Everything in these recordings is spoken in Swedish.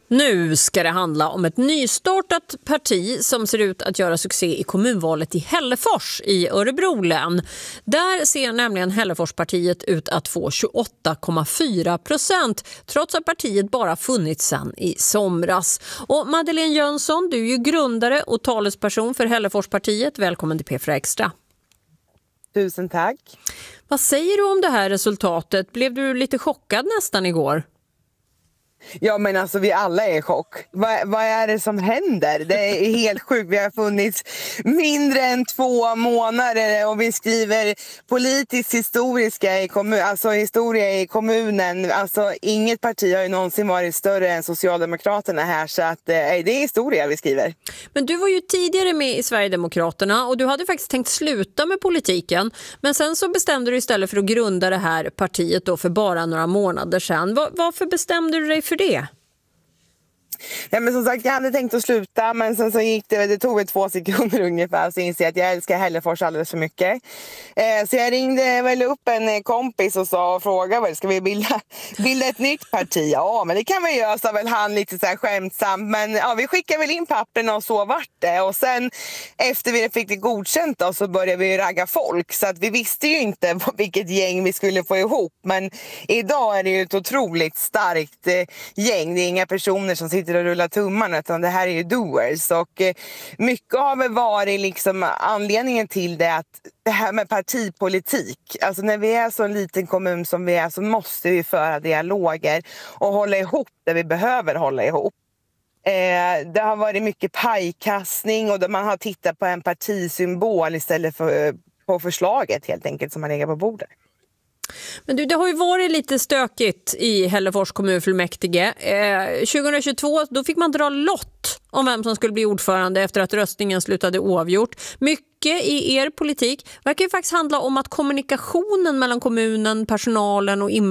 Nu ska det handla om ett nystartat parti som ser ut att göra succé i kommunvalet i Hällefors i Örebro län. Där ser nämligen Hälleforspartiet ut att få 28,4%, trots att partiet bara funnits sedan i somras. Och Madeleine Jönsson, du är ju grundare och talesperson för Hälleforspartiet. Välkommen till P4 Extra. Tusen tack. Vad säger du om det här resultatet? Blev du lite chockad nästan igår? Ja, men alltså vi alla är i chock. Vad är det som händer? Det är helt sjukt. Vi har funnits mindre än 2 månader och vi skriver politiskt historia i kommunen. Alltså inget parti har ju någonsin varit större än Socialdemokraterna här, så att det är historia vi skriver. Men du var ju tidigare med i Sverigedemokraterna och du hade faktiskt tänkt sluta med politiken. Men sen så bestämde du istället för att grunda det här partiet då för bara några månader sedan. Varför bestämde du dig för det? Ja, men som sagt, jag hade tänkt att sluta, men sen så det tog väl 2 sekunder ungefär, så inser jag att jag älskar Hällefors alldeles för mycket. Så jag ringde väl upp en kompis och frågade, ska vi bilda ett nytt parti? Ja, men det kan vi göra, sa väl han lite så här skämtsamt. Men ja, vi skickade väl in papperna och så vart det. Och sen efter vi fick det godkänt då, så började vi ragga folk. Så att vi visste ju inte vilket gäng vi skulle få ihop. Men idag är det ju ett otroligt starkt gäng. Det är inga personer som sitter och rullar tummarna, utan det här är ju doers. Och mycket har väl varit liksom anledningen till det, att det här med partipolitik, alltså när vi är så en liten kommun som vi är, så måste vi föra dialoger och hålla ihop där vi behöver hålla ihop. Det har varit mycket pajkastning och man har tittat på en partisymbol istället för på förslaget helt enkelt som har legat på bordet. Men det har ju varit lite stökigt i Hällefors kommunfullmäktige. 2022 då fick man dra lott om vem som skulle bli ordförande efter att röstningen slutade oavgjort. Mycket i er politik verkar ju faktiskt handla om att kommunikationen mellan kommunen, personalen och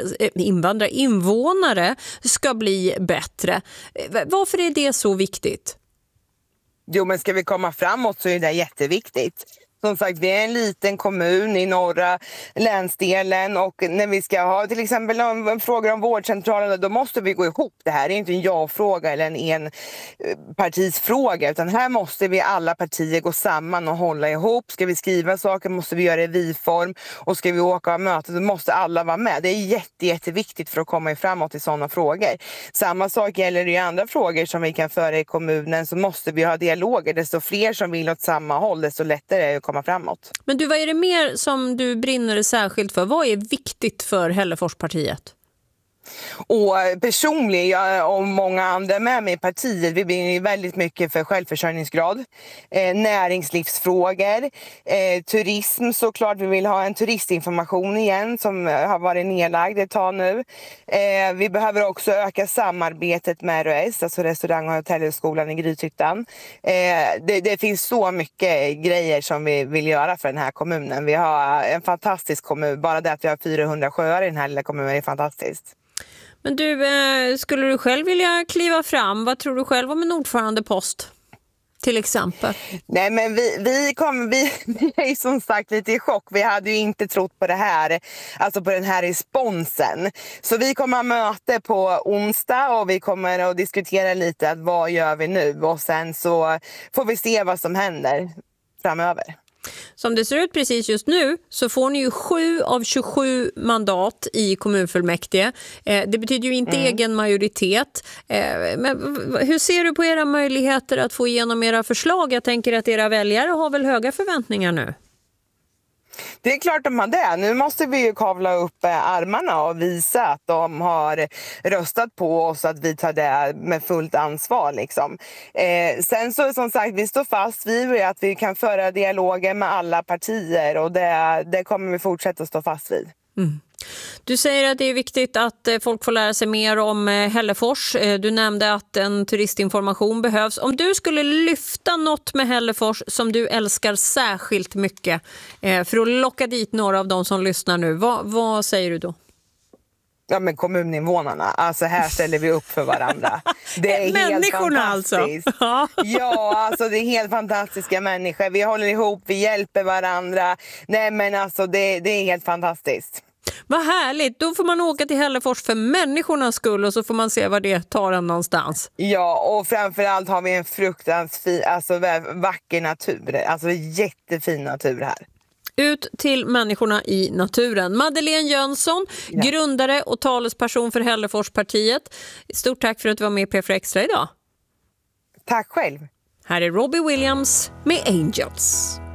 invånare ska bli bättre. Varför är det så viktigt? Jo, men ska vi komma framåt så är det jätteviktigt. Som sagt, vi är en liten kommun i norra länsdelen, och när vi ska ha till exempel en fråga om vårdcentralen, då måste vi gå ihop. Det här är inte en ja-fråga eller en partisfråga, utan här måste vi alla partier gå samman och hålla ihop. Ska vi skriva saker måste vi göra det i vi-form, och ska vi åka och möta så måste alla vara med. Det är jätteviktigt för att komma framåt i sådana frågor. Samma sak gäller i andra frågor som vi kan föra i kommunen, så måste vi ha dialoger. Desto fler som vill åt samma håll, desto lättare är det att komma framåt. Men vad är det mer som du brinner särskilt för? Vad är viktigt för Hälleforspartiet? Och personligen, jag och många andra med mig i partiet, vi brinner väldigt mycket för självförsörjningsgrad, näringslivsfrågor, turism såklart. Vi vill ha en turistinformation igen som har varit nedlagd ett tag nu. Vi behöver också öka samarbetet med ROS, alltså restaurang- och hotellskolan i Grythyttan. Det finns så mycket grejer som vi vill göra för den här kommunen. Vi har en fantastisk kommun, bara det att vi har 400 sjöar i den här lilla kommunen är fantastiskt. Men du, skulle du själv vilja kliva fram? Vad tror du själv om en ordförandepost till exempel? Nej, men vi är som sagt lite i chock. Vi hade ju inte trott på det här, alltså på den här responsen. Så vi kommer att möte på onsdag och vi kommer att diskutera lite att vad gör vi nu, och sen så får vi se vad som händer framöver. Som det ser ut precis just nu så får ni ju 7 av 27 mandat i kommunfullmäktige. Det betyder ju inte egen majoritet. Men hur ser du på era möjligheter att få igenom era förslag? Jag tänker att era väljare har väl höga förväntningar nu? Det är klart de har det. Nu måste vi ju kavla upp armarna och visa att de har röstat på oss, att vi tar det med fullt ansvar. Liksom. Sen så som sagt, vi står fast vid att vi kan föra dialoger med alla partier, och det kommer vi fortsätta att stå fast vid. Mm. Du säger att det är viktigt att folk får lära sig mer om Hällefors. Du nämnde att en turistinformation behövs. Om du skulle lyfta något med Hällefors som du älskar särskilt mycket för att locka dit några av de som lyssnar nu, vad säger du då? Ja, men kommuninvånarna. Alltså här ställer vi upp för varandra. Det är helt fantastiskt. Alltså. Ja, alltså det är helt fantastiska människor. Vi håller ihop, vi hjälper varandra. Nej, men alltså det är helt fantastiskt. Vad härligt, då får man åka till Hällefors för människornas skull och så får man se var det tar en någonstans. Ja, och framförallt har vi en fruktansvärt vacker natur, alltså jättefin natur här. Ut till människorna i naturen. Madeleine Jönsson, grundare och talesperson för Hälleforspartiet. Stort tack för att du var med i P4 Extra idag. Tack själv. Här är Robbie Williams med Angels.